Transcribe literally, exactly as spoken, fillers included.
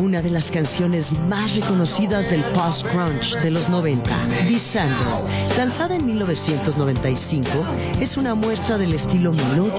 una de las canciones más reconocidas del post-grunge de los noventa. Descender, lanzada en mil novecientos noventa y cinco, es una muestra del estilo melódico